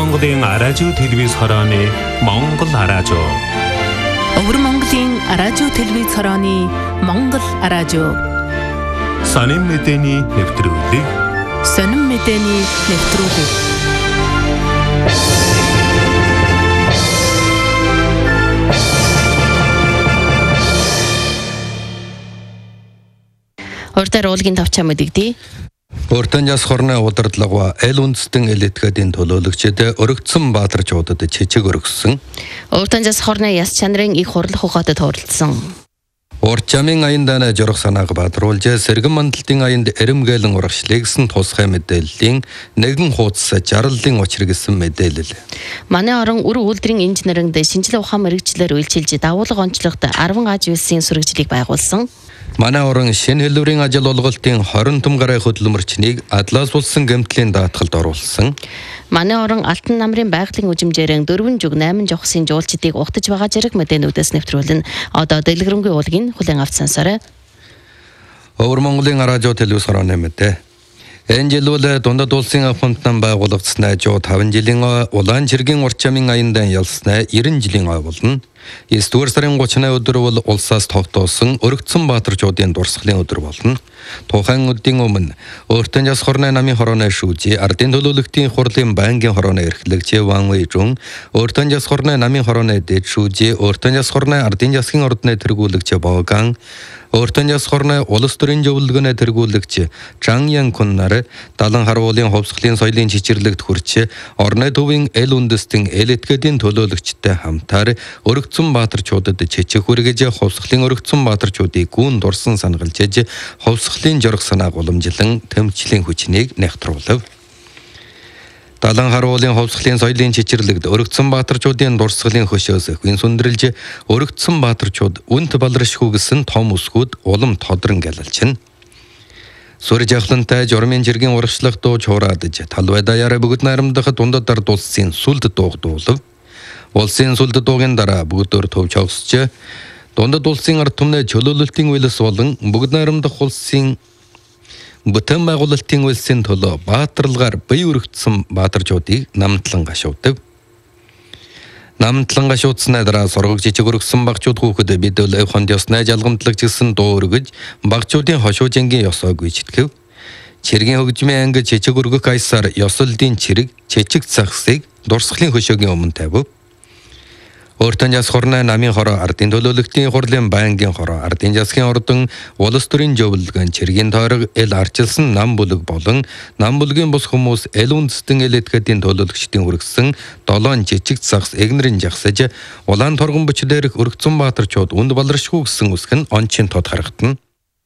Монголын радио телевиз хорооны Монгол радио. Өвөр Монголын радио телевиз хорооны Монгол радио. Сонин мэдээний нэвтрүүлэг. Уртаар уулгийн тавчаа мэдэгдээ. Уртан яс хорны удирдлагаа аль үндэстэн элитгэдийн төлөөлөгчөд өргөцсөн баатарчуудад чичиг өргөссөн. Уртан яс хорны яс чанарын их хурлах ухаатад хуралдсан. Урчамын аяндаа жорох санааг баатруулж сэргэн мандалтын аянд эрэмгээлэн урагшлигсэн тусгай мэдээллийн нэгэн хуудас жарлалын учир гэсэн мэдээлэл. Манай орон үр үйлдвэрийн инженеринд шинжилгээ ухаан мэрэгчлэр үйлчилж давуулга онцлогт 10 аж үйлсийн сургажлыг байгуулсан. Манай орон шинэ хэлбэрийн ажил олголтын 20 том гарын хөдөлмөрчнийг Атлас улсын гэмтлийн даатгалд оруулсан. Манай орон Алтан намрын байгалийн үжимжээрэн 4 жүг 8 жохсын жуулчдыг ухтаж байгаа зэрэг мэдээнүүдээс нэвтрүүлэн одоо дэлгэрэнгүй уулгийн хүлээн авч сансараа. Өвөр Монголын радио телевиз хорооны мэдээ. Энэ жил дундад улсын ахмадтан байгуулагдсанаа 5 жилийн улаан чиргийн урчамын аяндаа ялснаа 90 жилийн болно. 9 сарын 30-ны өдөр бол улсаас тогтоосон өргөцсөн баатарчуудын дурсгалын өдөр болно. Тухайн өдрийн өмнө Уртан яс хорны намын хорооны шүүжи ардын төлөөлөгчдийн хурлын байнгын хорооны эрхлэгч Ван Вэйжун, Уртан яс хорны намын хорооны дэд шүүжи Уртан яс хорны ардын ясгийн ордны тэргүүлэгч Боган, Уртан яс хорны улс төрийн зөвлөгөөний тэргүүлэгч Чан Янкун нар далан харуулын хувьсгалын соёлын чичирлэгт хүрч орны төвийн эл үндэстэн эл этгээдийн төлөөлөгчтэй хамтаар өргөцсөн баатарчуудад чичиг хүргэж хувьсгалын өргөцсөн баатарчуудыг гүн дурсан санагалжиж хувьсгалын жорох санааг уламжлан тэмцлийн хүчнийг нягтруулав. Далан харуулын хувьсгалын соёлын чичирлэгт өргөцсөн баатарчуудын дурсгалын хөшөөс хүйн сүндрэлж өргөцсөн баатарчууд үнт баларшгүй гэсэн том өсгүүд улам тодрон галалчна. Сүр жахлантай журмын жиргийн урагшлах дуу чуураадж талбай даяараа бүгд найрамдах дундад дард улсын сүлд дуугдуулав. Улсын сүлд дуугийн дараа бүгдээр төв чогсч дундад улсын ард түмний чөлөөлөлтийн үйлс болон бүгд найрамдах улсын бүтэн байгуулалтын үйлсийн төлөө баатарлагаар бие өргөцсөн баатарчуудыг намтлан гашуудаг. Намтлан гашуудсны дараа сургаг жижиг өргөсөн багчууд хүүхэд бидэл хонд ёсны жалгамтлаг гэсэн дуу өргөж багчуудын хошуужингийн ёсоог үйчтгэв. Чиргийн хөгжмийн анги жижиг өргөх аясаар ёсолдын чирэг чичиг цагсыг дурсгалын хөшөөгийн өмнө тавив. Уртан яс хорны намын хороо ардын төлөөлөгчдийн хурлын байнгын хороо ардын ясгийн ордон улс төрийн зөвлөгөөний чиргийн тойрог эл арчилсан нам бүлэг болон нам бүлгийн бус хүмүүс эл үндэстэн эл этгээдийн төлөөлөгчдийн өргөсөн 7 жижиг цагс эгнэрийн жагсаж улаан торгон бүч дээрх өргөцсөн баатарчууд үнд баларшгүй гэсэн үсгэн ончин тод харагдана.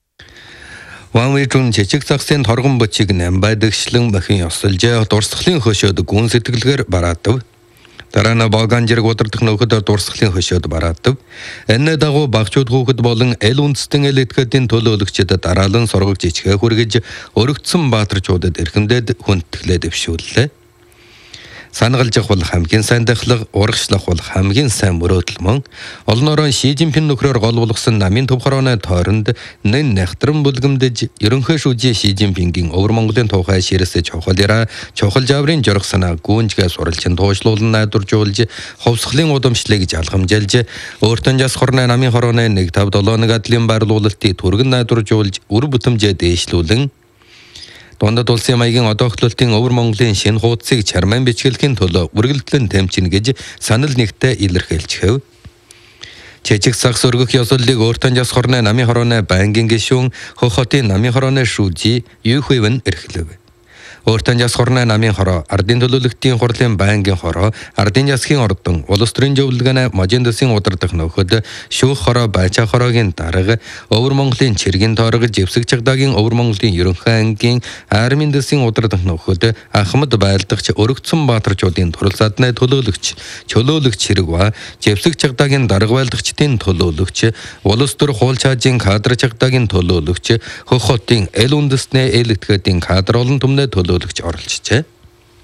Ван Вэйжун жижиг цагсын торгон бүчийг намбайдагшлан бахин ёсолж дурсгалын хөшөөд гүн сэтгэлгээр бараадав. Дараа нь Боган жирэг удирдах нөхөд дурсгалын хөшөөд бараадав. Энэ дагуу багчууд хүүхэд болон эл үндэстэн эл этгээдийн төлөөлөгчдөд дараалан сургаг жижигэ хүргэж өргөцсөн баатарчуудад эрхэмдээд хүндэтгэлээ дэвшүүллээ. Санагалжих бол хамгийн сайн дахлаг, урагшлах бол хамгийн сайн мөрөөдөл мөн. Олон орон Ши Жинпин нөхрөөр гол болгосон намын төв хорооны тойронд нэн нягтран бүлгэмдэж ерөнхий шүүжи Ши Жинпингийн өвөр Монголын тухай ширээсээ чухалыра чухал жаврын жорох санаа гүнжгээ суралцсан туушлуулан найдваржуулж хувьсгалын удамшлыг жалгамжилж Уртан яс хорны намын хорооны 157 адлын байрлуулалтыг түргэн найдваржуулж үр бүтэмжээ дээшлүүлэн дундад улсын маягийн одоохлолтын өвөр Монголын шинэ хуудсыг чарман бичгэлэхийн төлөө үргэлжлэн тэмцэнэ гэж санал нэгтээ илэрхийлчихв. Чичиг цагс өргөх ёсоллыг Уртан яс хорны намын хорооны байнгын гишүүн Хохотын намын хорооны шүүжи Юхвэн эрхлэв. Уртан яс хорны намын хороо ардын төлөөлөгчдийн хурлын байнгын хороо ардын ясгийн ордон улс төрийн зөвлөгөөний можиндасын удирдах нөхөд шүүх хороо байчаа хороогийн дарга өвөр Монголын чиргийн тойрог живсэг чагдагийн өвөр Монголын ерөнхий ангийн армийн дэсийн удирдах нөхөд Ахмад байлдагч өргөцсөн баатарчуудын турлалцаадны төлөөлөгч чөлөөлөгч хэрэг ба живсэг чагдагийн дарга байлдагчдын төлөөлөгч улс төр хуулчаажийн кадр чагдагийн төлөөлөгч Хохотын эл үндэстний эл этгээдийн кадр олон түмний төлөөлөгч оролцжээ.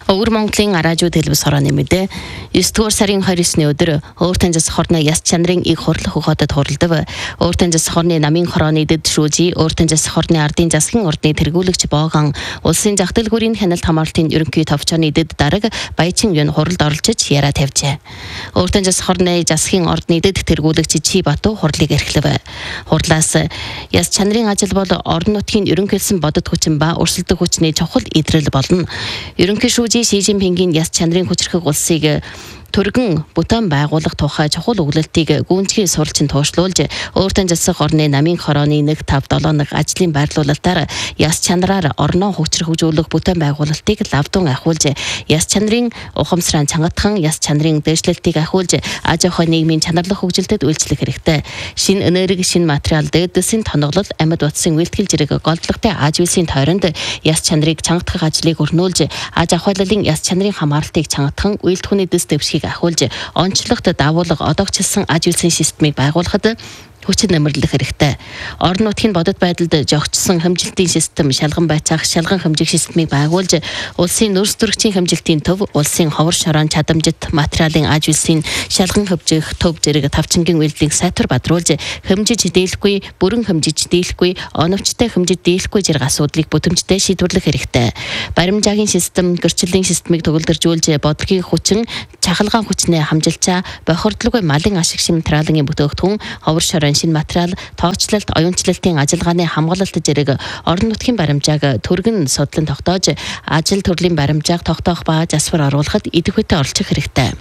Өвөр Монголын араажуу телевиз хорооны мэдээ 9-р сарын 29-ний өдөр өөртөө засах хорны яс чанарын иг хурлах ухаатад хуралдав. Өөртөө засах хорны намын хорооны дэд шүүжи, өөртөө засах хорны ардын засгийн ордны тэргүүлэгч Бооган, улсын зах дэлгүүрийн хяналт хамгаалтын ерөнхий товчооны дэд дарга Баячин Юн хуралд оролцож яриа тавьжээ. Өөртөө засах хорны засгийн ордны дэд тэргүүлэгч Чи Бату хурлыг эрхлэв. Хурлаас яс чанарын ажил бол орон нутгийн ерөнхийлсөн бодит хүчин ба өрсөлдөх хүчний чухал идрэл болно. Ерөнхий шүүжи Ши Жинпингийн яс чанарын хүчрхэг улсыг түргэн бүтээн байгуулах тухай чухал өгүүлэлтийг гүнзгий суралцсан туушлуулж өөртөө засах орны намын хорооны 1-5-7 ажлын байрлуулалтаар яс чанараар орноо хүчрхэгжүүлэх бүтээн байгуулалтыг лавдун ахиулж яс чанарын ухамсараа чангатхан яс чанарын дэвшлэлтийг ахиулж аж ахуй нийгмийн чанарлах хөгжилдөд үйлчлэх хэрэгтэй. Шинэ энерги, шинэ материал, дэдсийн тоноглол, амьд утсын үйлдэл зэрэг голдлогтой аж үйлсийн тойронд яс чанарыг чангатгах ажлыг өрнүүлж аж ахуйлалын яс чанарын хамгаалтыг чангатхан үйлдвэхүүний дэс дэвшгийг ахиулж онцлогт давуулга одоогчилсан аж үйлсийн системийг байгуулахад хүчин нэмэрлэх хэрэгтэй. Орон нутгийн бодит байдалд жогчсон хэмжилтийн систем, шалган байцаах шалган хэмжих системийг байгуулж улсын нөрс зөрөгчийн хэмжилтийн төв, улсын ховор шорон чадамжит материалын аж үйлсийн шалган хэмжих төв зэрэг тавчингийн үйлдэлийг сайтар бадруулж хэмжиж дийлэхгүй, бүрэн хэмжиж дийлэхгүй, оновчтой хэмжиж дийлэхгүй зэрэг асуудлыг бүтэмжтэй шийдвэрлэх хэрэгтэй. Баримжаагийн систем, гэрчлэлийн системийг төгөлдөржүүлж бодлогын хүчин, чахалгаан хүчнээ хамжилчаа бохирдлоггүй малын ашиг шин материалын бүтээгдэхүүн, ховор шорон шинэ материал, тооцлолт, оюунчлалтын ажиллагааны хамгаалалт зэрэг орон нутгийн баримжааг түргэн судлан тогтоож, ажил төрлийн баримжааг тогтоох ба засвар оруулахад идэвхтэй оролцох хэрэгтэй.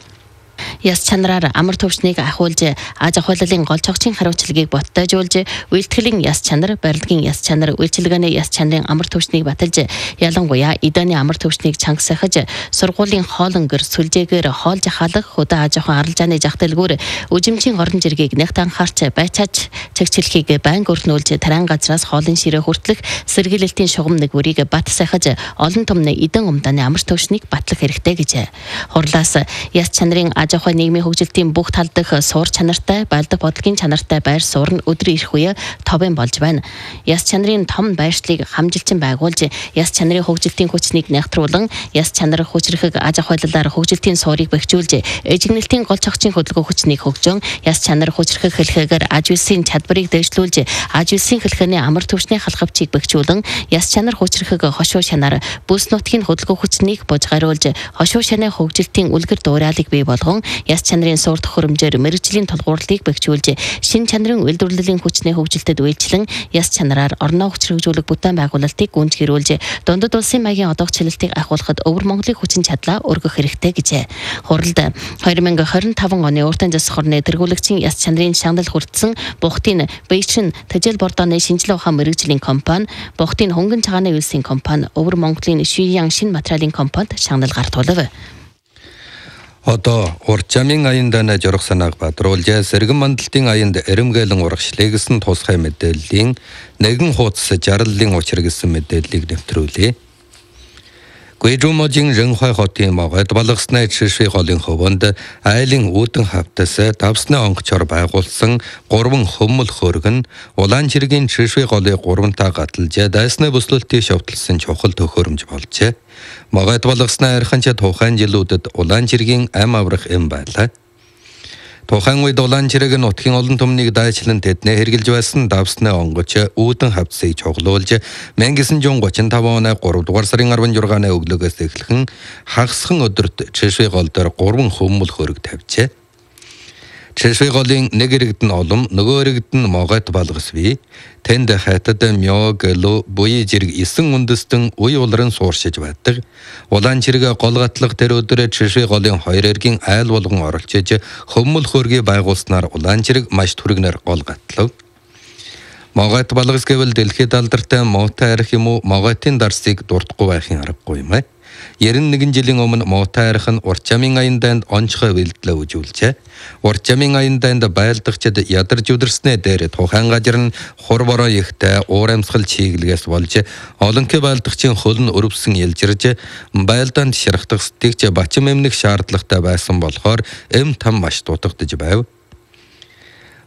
Яс чанараар амар төвчнийг ахиулж аж ахуйлалын гол чогчийн хариуцлагыг боттойжуулж үйлдэхлийн яс чанар, барилгын яс чанар, үйлчилгээний яс чанарын амар төвчнийг баталж ялангуяа эдэний амар төвчнийг чангасахаж сургуулийн хоолон гэр сүлжээгээр хоол жахаалах хөдөө аж ахуйн арилжааны зах дэлгүүр үжимжийн орон жиргийг нэгт анхаарч байцааж чигчлэхийг байнга өрнүүлж тарайн газраас хоолын ширээ хүртэлх сэргийлэлтийн шугам нэгвэрийг бат сахиж олон томны эдэн умдааны амар төвчнийг батлах хэрэгтэй гэжээ. Хурлаас яс чанарын аж ахуй нийгмийн хөгжилтийн бүх тал дэх суур чанартай, байлдах бодлогын чанартай байр суурь нь өдөр ирэх үе товын болж байна. Яс чанарын том байршлыг хамжилчин байгуулж, яс чанарын хөгжилтийн хүчнийг нягтруулан, яс чанар хүчрхэг аж ахуйлалаар хөгжилтийн суурийг бэхжүүлж, эжигнэлтийн гол чогчийн хөдөлгөөн хүчнийг хөгжөн, яс чанар хүчрхэг хэлхээгээр аж үйлсийн чадварыг дэвшлүүлж, аж үйлсийн хэлхээний амар төвчний халахвчийг бэхжүүлэн, яс чанар хүчрхэг хошуу шанаар бүс нутгийн хөдөлгөөн хүчнийг бужгаруулж, хошуу шаны хөгжилтийн үлгэр дуураалыг бий болгон яс чанарын суур төхөөрөмжөөр мэргэжлийн тулгуурлыг бэхжүүлж, шин чанарын үйлдвэрлэлийн хүчний хөгжилтэд үйлчлэн яс чанараар орноо хүчрхэгжүүлэх бүтээн байгуулалтыг гүнзгийрүүлж, дундад улсын маягийн одоогчлалтыг ахиулахад өвөр Монголын хүчин чадлаа өргөх хэрэгтэй гэжээ. Хуралд 2025 оны өөртөө засах хорны тэргүүлэгчийн яс чанарын шагнал хүртсэн Бухтын Баячин Тэжээл Бордооны шинжилгээ ухаан мэргэжлийн компани, Бухтын хөнгөн цагааны үйлсийн компани, өвөр Монголын Шиян шин материалын компанид шагнал гартуулав. Одоо урчамын аяндаа жорох санааг бадруулж, сэргэн мандалтын аянд эрэмгээлэн урагшлэгсэн тусгай мэдээллийн нэгэн хуудас жарлалын учир гэсэн мэдээллийг нэвтрүүлье. Гуйжуможин Рэнхуай хотын могод балгасны жишээ голын хөвөнд айлын үүдэн хавтас давсны онгочоор байгуулсан 3 хөмөл хөргөн улаан жиргийн жишээ голыг 3-таа гаталж дайсны бүслэлтийг шавталсан чухал төхөөрөмж болжээ. Могод балгасны арханч тухайн жилүүдэд улаан жиргийн ам аврах юм байлаа. Тухайн үед улаан жирэг нутгийн олон түмнийг дайчлан тэднээ хэрглэж байсан давсны онгоч үүдэн хавцыг чоглуулж 1935 оны 3 дугаар сарын 16-ны өглөөгөөс эхлэн хагасхан өдөрт жишээ гол дээр 3 хөмөл хөрөг тавьжээ. Жишээ голын нэг иргэд нь олом, нөгөө иргэд нь могот балгас бий. Тэнд хатад мёг ло буй жирэг 9 үндэстэн уй улран сууршиж байдаг. Улаан жирэг голгатлах тэр өдөр жишээ голын 2 эргийн айл болгон оролцож хөмөл хөргийг байгуулснаар улаан жирэг маш түргнээр голгатлав. Могот балгас гэвэл дэлхийд алдартай муутай арх юм уу моготын дарсыг дурдахгүй байхын аргагүй юм. 91 жилийн өмнө муутай арх нь урчамын аянданд онцгой бэлдлээ үжүүлжээ. Урчамын аянданд байлдагчид ядарч өдөрснээ дээр тухайн газар нь хур бороо ихтэй уур амьсгал чиглэгээс болж олонхой байлдагчийн хөл нь өрөвсөн ялжирж байлдаанд ширхтах стигч бачим эмнэх шаардлагатай байсан болохоор эм там маш дутагдж байв.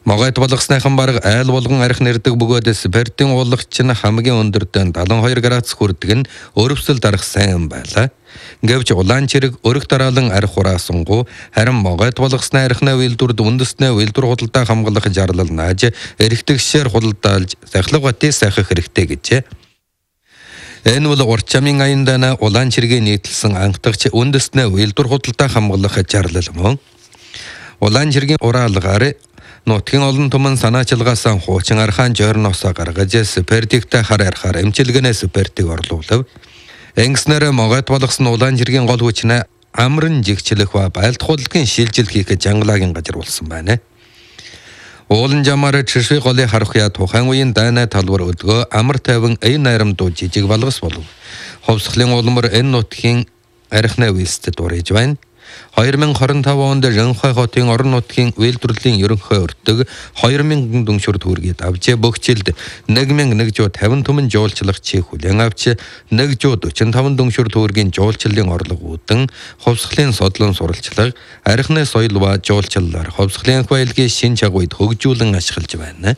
Могойд болгосныхан бараг айл болгон арх нэрдэг бөгөөдөөс Спердийн ууллагч нь хамгийн өндөртөө 72 градус хүрдэг нь өрөвсөл дарах сайн байлаа. Гэвч улаан чирэг өрх дараалан арх хураасангуу харин могойд болгосны архны үйлдвэрд үндэснээ үйлдвэр худалдаа хамгаалах жарлал нааж эрэгтгшээр худалдаалж сахилгатыг сайхах хэрэгтэй гэжээ. Энэ бол урчамын аяндана улаан чиргийн нийтлсэн анхдагч үндэснээ үйлдвэр худалдаа хамгаалах жарлал мөн. Улаан чиргийн ураалгаар нутгийн олон түмэн санаачилгаасан хуучин архаан жорносоо гаргаж Спердигтэй хар архаар эмчилгэнээ Спердиг орлуулав. Энгснэр могойд болгосон улаан чиргийн гол хүчнээ амран жигчлэх ба байлт худалдагийн шилжил хийх жангалагийн газар болсон байна. Уулан жамаар чиршиг голыг харах яа тухайн үеийн дайнай талбар өдгөө амар тайван эй найрамдуу жижиг балгас болов. Ховсхлын улмар энэ нутгийн архны үйлстэд урэж байна. 2025 онд Жанхай хотын орон нутгийн үйлдвэрлэлийн ерөнхий өртөг 2000 дүншүр төгрөгийг авч бүх жилд 1150 түмэн жуулчлах чих хүлээн авч 145 дүншүр төгрөгийн жуулчлалын орлого үүдэн ховсхлын содлон суралцлага архины соёл ба жуулчлалаар ховсхлын баялагын шин чагуйд хөгжүүлэн ашиглаж байна.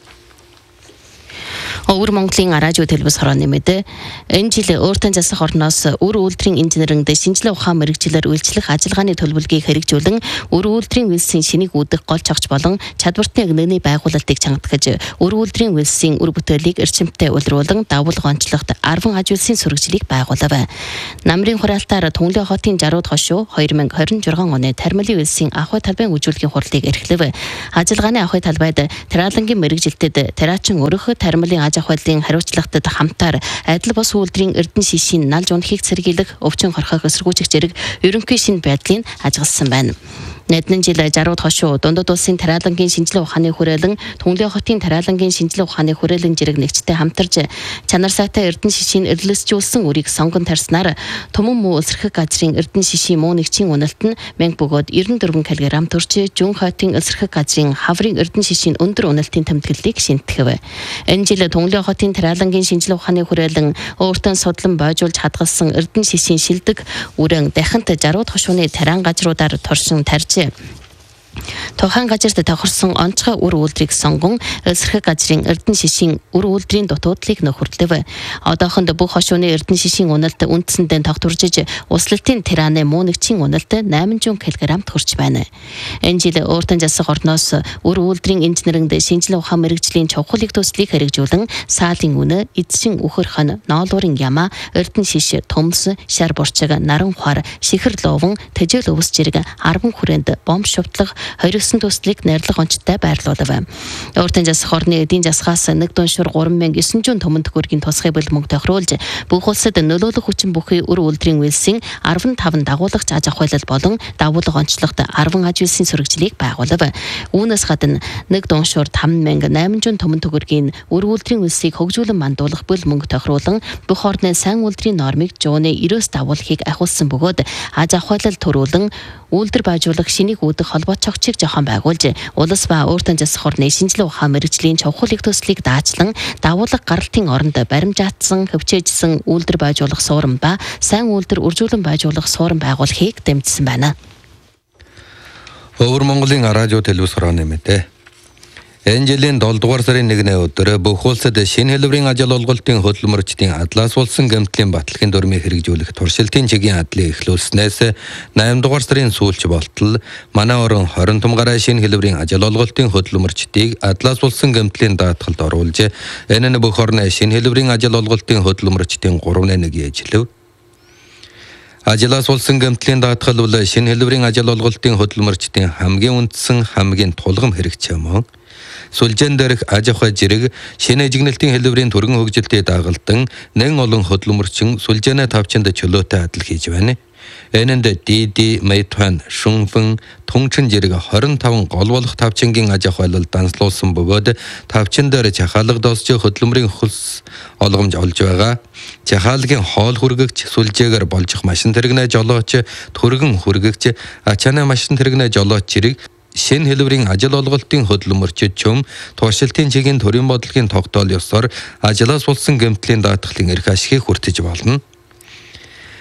Өвөр Монголын радио телевиз хорооны мэдээ энэ жил өөртөө засах орноос үр үйлдвэрийн инженеринг шинжилгээ ухаан мэрэгчлэр үйлчлэх ажиллагааны төлөвлөгөөийг хэрэгжүүлэн үр үйлдвэрийн үйлсийн шинийг үүдэх гол чогч болон чадвартай нэгний байгуулалтыг чангатгаж үр үйлдвэрийн үйлсийн үр бүтээлийг эрчимтэй улируулан давуулга онцлогт 10 аж үйлсийн сургажлыг байгуулав. Намрын хураалтаар Түнлээ хотын Жарууд хошуу 2026 оны Тармилын үйлсийн ахуй талбайн үжүүлгийн хурлыг эрхлэв. Ажиллагааны ахуй талбайд Тариалангийн мэрэгжилтэд Тараачин өрөх Тармилын аж ахуйлын хариуцлагатад хамтаар адил бос үйлдвэрийн эрдэнэ шишийн налж унахыг сэргийлэх өвчин хорхох эсэргүүцэх зэрэг ерөнхий шинэ байдлыг ажигласан байна. Нэднэн жил Жарууд хошуу дундад улсын Тариалангийн шинжилгээ ухааны хүрээлэн Түнлээ хотын Тариалангийн шинжилгээ ухааны хүрээлэн зэрэг нэгжтэй хамтарч чанар сайтай эрдэнэ шишийн эрлэсжүүлсэн үрийг сонгон тарснаар Түмэн муу элсэрхэг газрын эрдэнэ шишийн муу нэгчийн үнэлт нь 1000 бөгөөд 94 кг төрж Жүн хотын элсэрхэг газрын хаврын эрдэнэ шишийн өндөр үнэлтийн тэмдэглэлийг шинтгэв. Энэ жил Түнлээ хотын Тариалангийн шинжилгээ ухааны хүрээлэн өөртөө судлан бойжуулж хадгалсан эрдэнэ шишийн шилдэг үрэн дахинт Жарууд хошууны тариан газруудаар торшин тарж Тухайн газарт тохирсон онцгой үр үйлдвэрийг сонгон элсэрхэг газрын эрдэнэ шишийн үр үйлдвэрийн дутуудлыг нөхөрлөв. Одоохонд бүх хошууны эрдэнэ шишийн үнэлт үндсэндээ тогтворжиж услалтын тирааны муу нэгчийн үнэлт 800 кг хүрч байна. Энэ жил өөртөө засах орноос үр үйлдвэрийн инженеринг шинжилгээ ухаан мэрэгжлийн чухал их төслийг хэрэгжүүлэн саалын үнэ, эзшин үхэр хон, ноолуурын яма, эрдэнэ шиш, төмс, шар бурчиг, наран ухаар, шихэр ловон, тэжээл өвс зэрэг 10 хүрээнд бомб шувтлах 29 төслийг найрлах онцтой байрлуулав. Өөртөө засах орны эдийн засгаас 1 дүншүр 3900 төмөн төгрөгийн тусгай бэлмөнг тохируулж бүх улсад нөлөөлөх хүчин бүхий үр үйлдвэрийн үйлсийн 15 дагуулагч аж ахуйлал болон дагуулга онцлогт 10 аж үйлсийн сургажлыг байгуулав. Үүнээс гадна 1 дүншүр 5800 төмөн төгрөгийн үр үйлдвэрийн үйлсийг хөгжүүлэн мандуулах бэлмөнг тохируулан бүх орны сайн үйлдвэрийн нормыг жууны 90-с дагуулахыг ахиулсан бөгөөд аж ахуйлал төрүүлэн үйлдвэр байжуулах шинийг үүдэх холбоо чогчийг жохон байгуулж улс ба өөртөө засах орны шинжилгээ ухаан мэрэгжлийн чухал их төслийг даачлан дагуулга гаралтын оронд баримжаатсан хөвчөөжсөн үйлдвэр байжуулах суурин ба сайн үйлдвэр үржүүлэн байжуулах суурин байгуулахыг дэмжсэн байна. Өвөр Монголын радио телевиз хорооны мэдээ. Энэ жилийн 7 дугаар сарын 1-ний өдөр бүх улсад шинэ хэлбэрийн ажил олголтын хөдөлмөрчдийн адлаас улсын гэмтлийн батлагын дүрмийг хэрэгжүүлэх туршилтын чигийн адлыг эхлүүлснээс 8 дугаар сарын сүүлч болтол манай орон 20 том гараа шинэ хэлбэрийн ажил олголтын хөдөлмөрчдийг адлаас улсын гэмтлийн даатгалд оруулж энэ нь бүх орны шинэ хэлбэрийн ажил олголтын хөдөлмөрчдийн 3-1 ээжлэв. Ажлаас улсын гэмтлийн даатгал бол шинэ хэлбэрийн ажил олголтын хөдөлмөрчдийн хамгийн үндсэн хамгийн тулгам хэрэгцээ мөн. Сүлжээн дээрх аж ахуй зэрэг шинэ жигнэлтийн хэлбэрийн түргэн хөгжилтэд дагалдан нэн олон хөдөлмөрчин сүлжээнэ тавчинд чөлөөтэй адил хийж байна. Энэнд Диди, Мэйтхан, Шунфэн, Тунчин зэрэг 25 гол болох тавчингийн аж ахуйлал данслуулсан бөгөөд тавчин дээр чахаалга досч хөдөлмөрийн хөлс олгомж олж байгаа. Чахаалгын хоол хүргэгч сүлжээгээр болжих машин тэрэгнэ жолооч, түргэн хүргэгч, ачааны машин тэрэгнэ жолооч зэрэг шинэ хэлбэрийн ажил олголтын хөдөлмөрчид чөм туршилтын чигийн төрийн бодлогын тогтоол ёсоор ажлаас улсын гэмтлийн даатгалын эрх ашигыг хүртэж болно.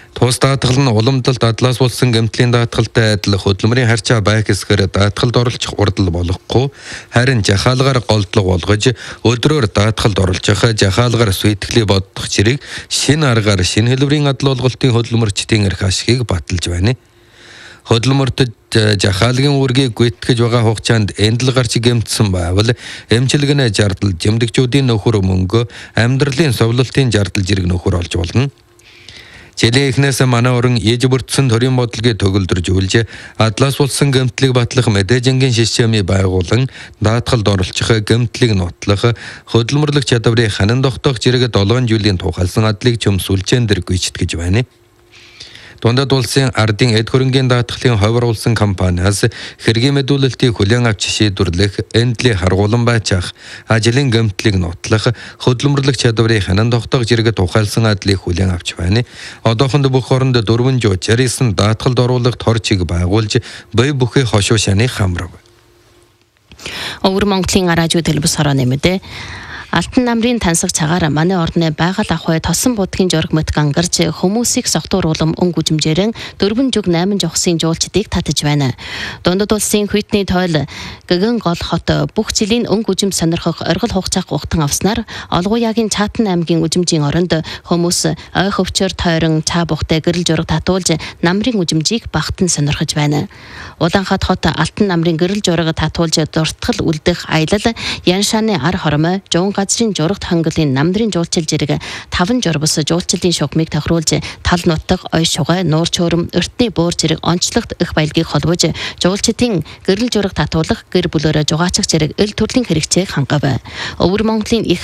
Тус даатгал нь уламжлалт адлаас болсон гэмтлийн даатгалтай адил хөдөлмөрийн харьцаа байх хэсгээр даатгалд оролцох урдл болохгүй, харин жахаалгаар голдлого болгож өдрөөр даатгалд оролцох, жахаалгаар сүйтгэлээ бодох зэрэг шинэ аргаар шинэ хэлбэрийн адал олголтын хөдөлмөрчдийн эрх ашигыг баталж байна. Хөдөлмөртөд жахаалгын үүргийг гүйтгэж байгаа хугацаанд эндэл гарч гэмтсэн байвал эмчилгэний жардал, жимдэгчүүдийн нөхөр мөнгө, амьдралын совлолтын жардал зэрэг нөхөр олж болно. Жилийн эхнээс манай орон ээж бүрдсэн төрийн бодлогыг төгөлдржүүлж, адлаас болсон гэмтлийг батлах мэдээжингийн системийг байгуулан, даатгалд оролцох, гэмтлийг нотлох, хөдөлмөрлөх чадварыг ханан тогтоох зэрэг 7 жилийн тухайлсан адлыг чөмсүүлчэн дээр гүйцэтгэж байна. Дундад улсын ардын эд хөрөнгийн даатгалын ховруулсан компаниас хэргийн мэдүүлэлтийг хүлээн авч шийдвэрлэх, эндлийн харгуулан байцаах, ажлын гэмтлийг нотлох, хөдөлмөрлөх чадварыг ханан тогтоох зэрэг тухайлсан адлыг хүлээн авч байна. Одоохонд бүх оронд 469 даатгалд оруулах тор чиг байгуулж, бие бүхий хошуу шаныг хамрав. Өвөр Монголын радио телевиз хорооны мэдээ. Алтан намрын тансаг цагаар манай орны байгаль ахуй тосон будгийн жураг мөт гангарч хүмүүсийг согтууруулам өнгө үжимжээрэн 4 жүг 8 жохсын жуулчдыг татаж байна. Дундад улсын хүйтний тойл гэгэн гол хот бүх жилийн өнгө үжим сонирхох оргил хугацааг ухтан авснаар Олгуягийн Чаатан аймгийн үжимжийн оронд хүмүүс ой хөвчөр тойрон цаа бухтай гэрэл жураг татуулж намрын үжимжийг багтан сонирхож байна. Улаанхат хот алтан намрын гэрэл жураг татуулж дуртгал үлдэх аялал Яншааны ар хормой газрын журагт хангалын намдрын жуулчил зэрэг 5 журбус жуулчилын шугмыг тохируулж тал нутаг, ой шугай, нуур чөөрөм, өртний буур зэрэг онцлогт их баялагийг холбож жуулчдын гэрэл жураг татуулах, гэр бүлөөрөө жугаачих зэрэг эл төрлийн хэрэгцээг хангав. Өвөр Монголын их